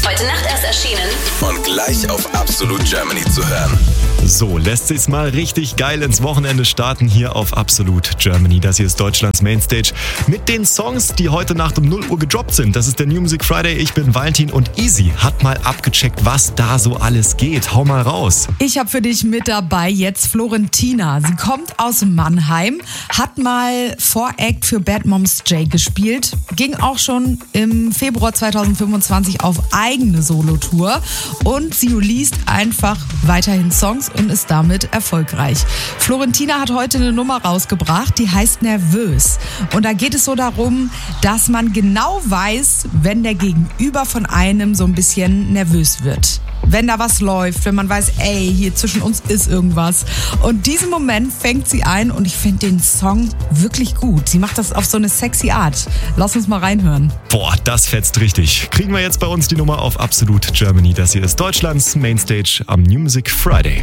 Heute Nacht erst erschienen. Und gleich auf Absolut Germany zu hören. So, lässt sich's mal richtig geil ins Wochenende starten hier auf Absolut Germany. Das hier ist Deutschlands Mainstage mit den Songs, die heute Nacht um 0 Uhr gedroppt sind. Das ist der New Music Friday. Ich bin Valentin und Easy hat mal abgecheckt, was da so alles geht. Hau mal raus. Ich habe für dich mit dabei jetzt Florentina. Sie kommt aus Mannheim, hat mal Voract für Bad Moms J gespielt, ging auch schon im Februar 2025 auf eigene Solotour und sie released einfach weiterhin Songs und ist damit erfolgreich. Florentina hat heute eine Nummer rausgebracht, die heißt Nervös. Und da geht es so darum, dass man genau weiß, wenn der Gegenüber von einem so ein bisschen nervös wird. Wenn da was läuft, wenn man weiß, ey, hier zwischen uns ist irgendwas. Und diesen Moment fängt sie ein und ich finde den Song wirklich gut. Sie macht das auf so eine sexy Art. Lass uns mal reinhören. Boah, das fetzt richtig. Kriegen wir jetzt bei uns die Nummer auf Absolut Germany. Das hier ist Deutschlands Mainstage am New Music Friday.